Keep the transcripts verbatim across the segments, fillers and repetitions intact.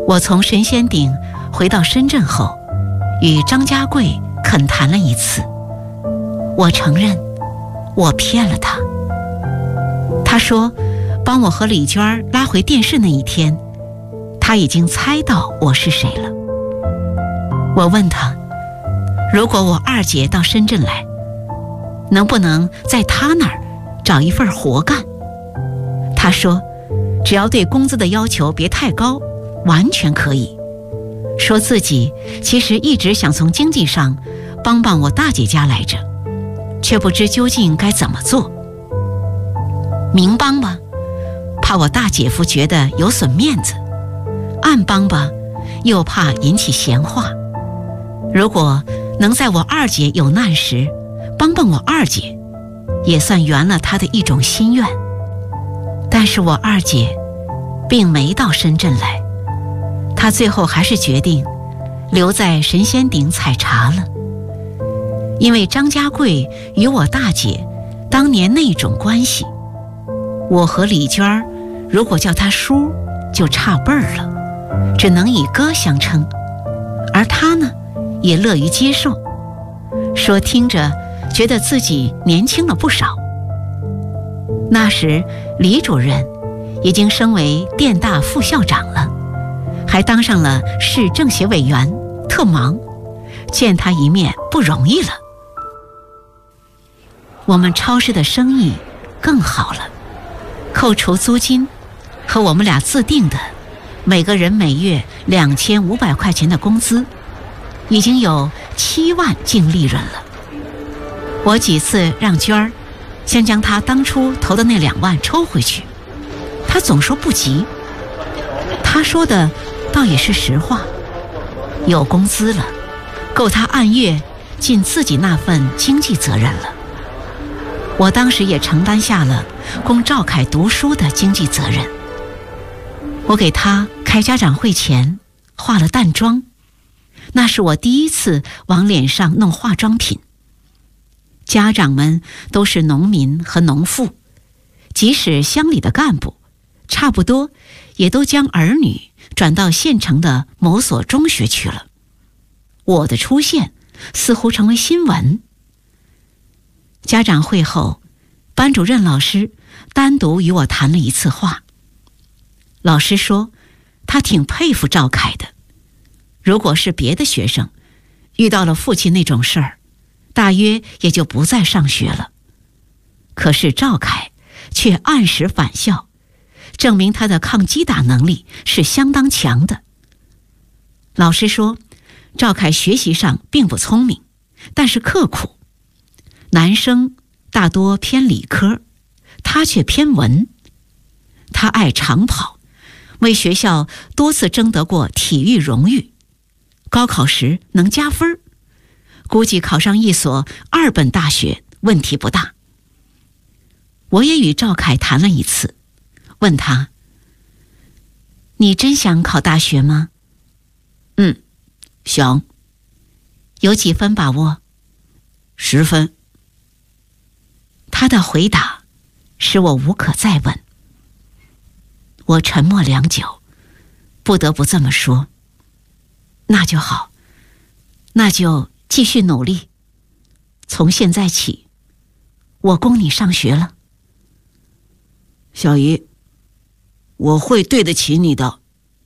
我从神仙顶回到深圳后，与张家贵恳谈了一次。我承认，我骗了他。他说，帮我和李娟拉回电视那一天，他已经猜到我是谁了。我问他，如果我二姐到深圳来，能不能在她那儿找一份活干？他说，只要对工资的要求别太高，完全可以。说自己其实一直想从经济上帮帮我大姐家来着，却不知究竟该怎么做。明帮吧，怕我大姐夫觉得有损面子；暗帮吧，又怕引起闲话。如果能在我二姐有难时帮帮我二姐，也算圆了她的一种心愿。但是我二姐并没到深圳来，她最后还是决定留在神仙顶采茶了。因为张家贵与我大姐当年那种关系，我和李娟如果叫她叔就差辈儿了，只能以哥相称。而她呢，也乐于接受，说听着觉得自己年轻了不少。那时李主任已经升为电大副校长了，还当上了市政协委员，特忙，见他一面不容易了。我们超市的生意更好了，扣除租金和我们俩自定的每个人每月两千五百块钱的工资，已经有七万净利润了。我几次让娟儿先将他当初投的那两万抽回去，他总说不急。他说的倒也是实话，有工资了，够他按月尽自己那份经济责任了。我当时也承担下了供赵凯读书的经济责任。我给他开家长会前化了淡妆，那是我第一次往脸上弄化妆品。家长们都是农民和农妇，即使乡里的干部，差不多也都将儿女转到县城的某所中学去了。我的出现似乎成为新闻。家长会后，班主任老师单独与我谈了一次话。老师说，他挺佩服赵凯的。如果是别的学生，遇到了父亲那种事儿，大约也就不再上学了。可是赵凯却按时返校，证明他的抗击打能力是相当强的。老师说，赵凯学习上并不聪明，但是刻苦。男生大多偏理科，他却偏文。他爱长跑，为学校多次争得过体育荣誉。高考时能加分，估计考上一所二本大学问题不大。我也与赵凯谈了一次，问他，你真想考大学吗？嗯，想。有几分把握？十分。他的回答使我无可再问。我沉默良久，不得不这么说，那就好，那就继续努力。从现在起，我供你上学了。 小姨，我会对得起你的。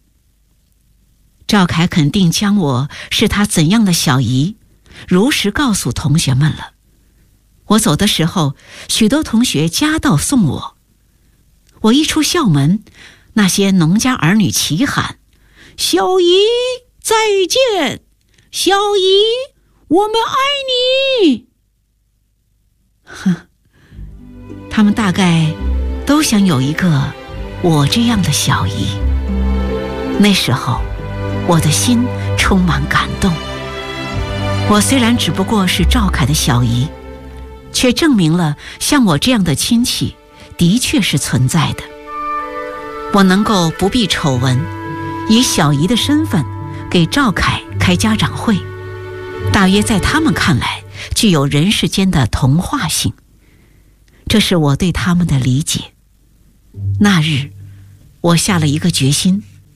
赵凯肯定将我是他怎样的小姨如实告诉同学们了。我走的时候，许多同学夹道送我。我一出校门，那些农家儿女齐喊，小姨再见，小姨我们爱你。哼，他们大概都想有一个我这样的小姨。那时候我的心充满感动。我虽然只不过是赵凯的小姨，却证明了像我这样的亲戚的确是存在的。我能够不避丑闻，以小姨的身份给赵凯开家长会，大约在他们看来具有人世间的童话性。这是我对他们的理解。那日我下了一个决心，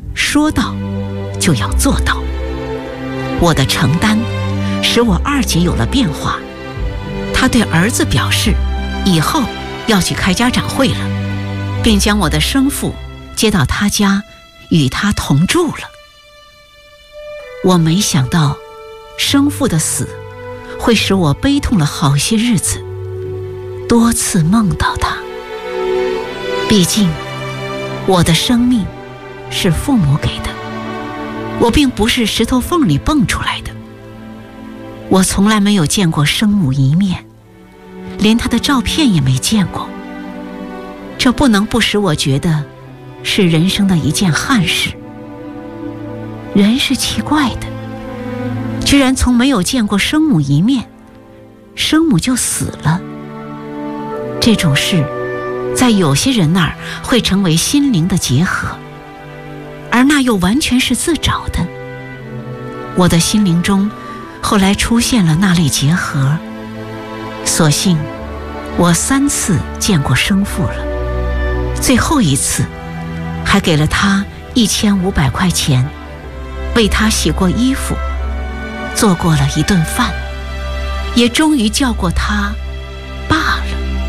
说到就要做到。我的承担使我二姐有了变化，她对儿子表示以后要去开家长会了，并将我的生父接到他家与他同住了。我没想到生父的死会使我悲痛了好些日子，多次梦到他。毕竟我的生命是父母给的，我并不是石头缝里蹦出来的。我从来没有见过生母一面，连她的照片也没见过。这不能不使我觉得是人生的一件憾事。人是奇怪的，居然从没有见过生母一面，生母就死了。这种事在有些人那儿会成为心灵的结合，而那又完全是自找的。我的心灵中后来出现了那类结合，所幸我三次见过生父了，最后一次还给了他一千五百块钱，为他洗过衣服，做过了一顿饭，也终于叫过他爸了。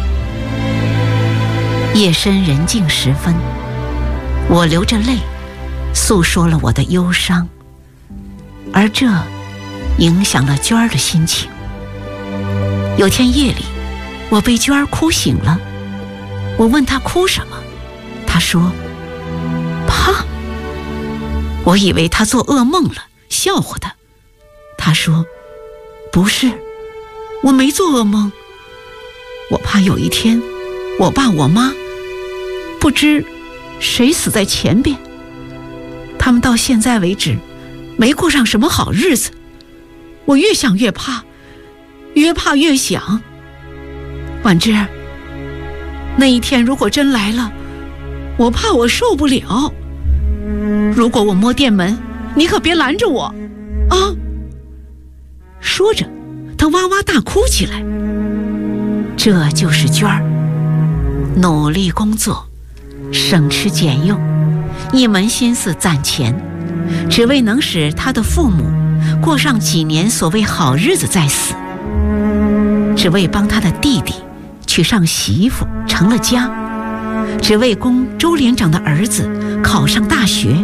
夜深人静时分，我流着泪诉说了我的忧伤，而这影响了娟儿的心情。有天夜里，我被娟儿哭醒了，我问她哭什么，她说怕。我以为她做噩梦了，笑话她。她说不是，我没做噩梦，我怕有一天我爸我妈不知谁死在前边，他们到现在为止没过上什么好日子，我越想越怕，越怕越想。婉芝，那一天如果真来了，我怕我受不了。如果我摸电门，你可别拦着我啊！说着，她哇哇大哭起来。这就是娟儿，努力工作，省吃俭用，一门心思攒钱，只为能使他的父母过上几年所谓好日子再死，只为帮他的弟弟娶上媳妇成了家，只为供周连长的儿子考上大学。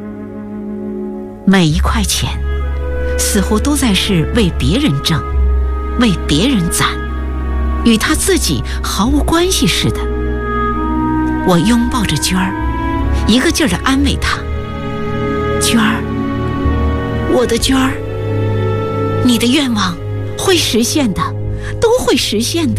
每一块钱似乎都在是为别人挣，为别人攒，与他自己毫无关系似的。我拥抱着娟儿，一个劲儿地安慰她：娟儿，我的娟儿，你的愿望会实现的，都会实现的。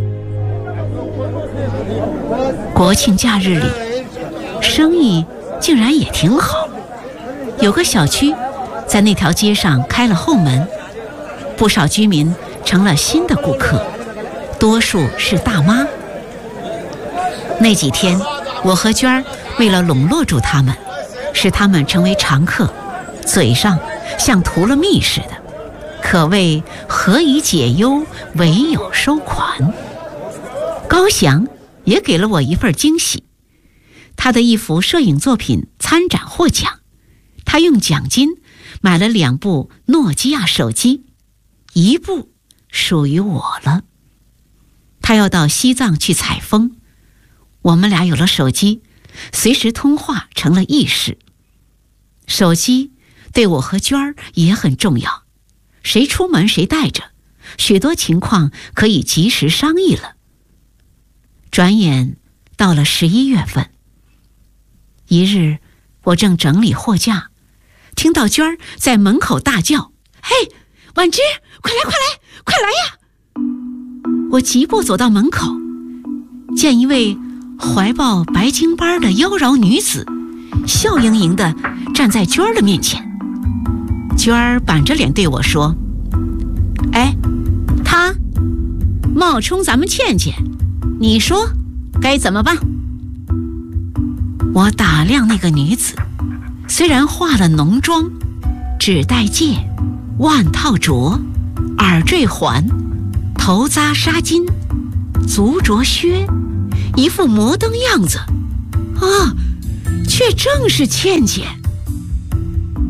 国庆假日里，生意竟然也挺好。有个小区在那条街上开了后门，不少居民成了新的顾客，多数是大妈。那几天，我和娟儿为了笼络住他们，使他们成为常客，嘴上像涂了蜜似的，可谓何以解忧，唯有收款。高翔也给了我一份惊喜，他的一幅摄影作品参展获奖，他用奖金买了两部诺基亚手机，一部属于我了。他要到西藏去采风，我们俩有了手机，随时通话成了易事。手机对我和娟儿也很重要，谁出门谁带着，许多情况可以及时商议了。转眼到了十一月份，一日我正整理货架，听到娟儿在门口大叫：嘿，婉芝，快来快来快来呀！我急步走到门口，见一位怀抱白金班的妖娆女子笑盈盈地站在娟儿的面前。娟儿板着脸对我说：哎，她冒充咱们倩倩，你说该怎么办？我打量那个女子，虽然化了浓妆，只戴戒，腕套镯，耳坠环，头扎纱巾，足着靴，一副摩登样子啊，却正是倩倩。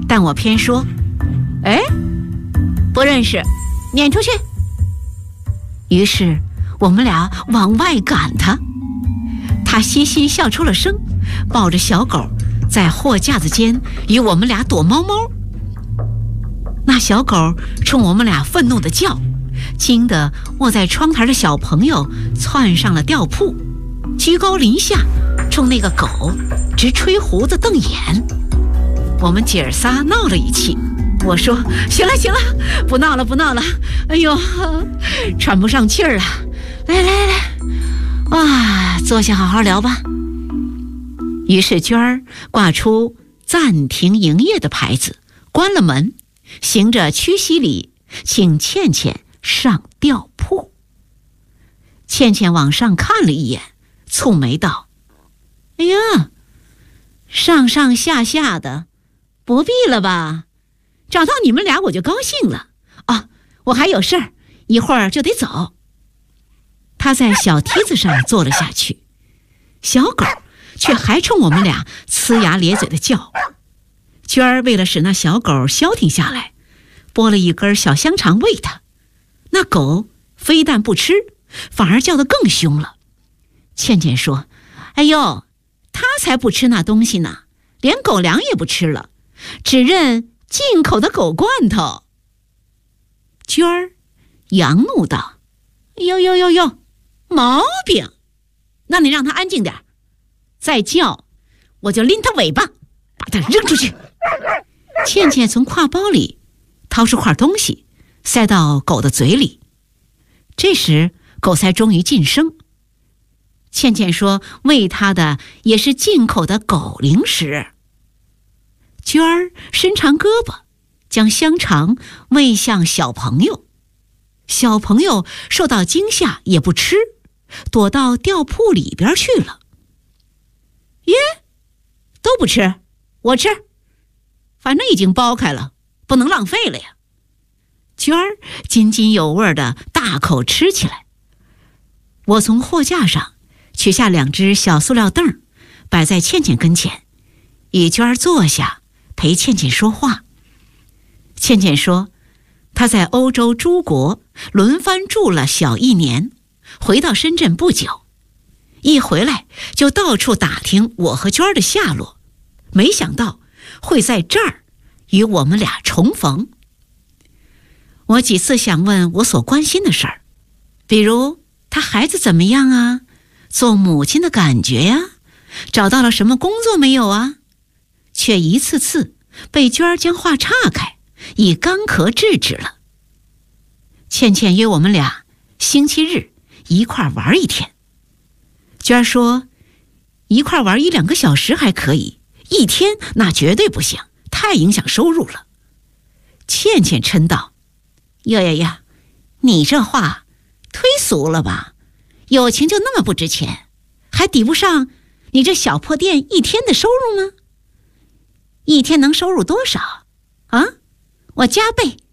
但我偏说：“哎，不认识，撵出去。”于是我们俩往外赶他，他嘻嘻笑出了声，抱着小狗在货架子间与我们俩躲猫猫。那小狗冲我们俩愤怒地叫，惊得卧在窗台的小朋友窜上了吊铺，居高临下冲那个狗直吹胡子瞪眼。我们姐儿仨闹了一气，我说：“行了行了，不闹了不闹了，哎呦，喘不上气儿了，来来来，啊，坐下好好聊吧。”于是娟儿挂出暂停营业的牌子，关了门，行着屈膝礼，请倩倩上吊铺。倩倩往上看了一眼，蹙眉道：“哎呀，上上下下的，不必了吧？找到你们俩我就高兴了。啊，我还有事儿，一会儿就得走。”她在小梯子上坐了下去，小狗却还冲我们俩呲牙咧嘴的叫。娟儿为了使那小狗消停下来，剥了一根小香肠喂它，那狗非但不吃，反而叫得更凶了。倩倩说：“哎呦，他才不吃那东西呢，连狗粮也不吃了，只认进口的狗罐头。”娟儿扬怒道：“呦呦呦呦，毛病！那你让他安静点，再叫我就拎他尾巴把他扔出去。”倩倩从挎包里掏出块东西塞到狗的嘴里，这时狗才终于噤声。倩倩说喂它的也是进口的狗零食。娟儿伸长胳膊将香肠喂向小朋友，小朋友受到惊吓也不吃，躲到吊铺里边去了。耶，都不吃，我吃，反正已经剥开了，不能浪费了呀。娟儿津津有味地大口吃起来。我从货架上取下两只小塑料凳，摆在倩倩跟前，与娟儿坐下，陪倩倩说话。倩倩说，她在欧洲诸国轮番住了小一年，回到深圳不久，一回来就到处打听我和娟儿的下落，没想到会在这儿与我们俩重逢。我几次想问我所关心的事儿，比如她孩子怎么样啊，做母亲的感觉呀、啊，找到了什么工作没有啊，却一次次被娟儿将话岔开，以干咳制止了。倩倩约我们俩星期日一块玩一天，娟儿说一块玩一两个小时还可以，一天那绝对不行，太影响收入了。倩倩嗔道：呀呀呀，你这话忒俗了吧，友情就那么不值钱，还抵不上你这小破店一天的收入吗？一天能收入多少啊？我加倍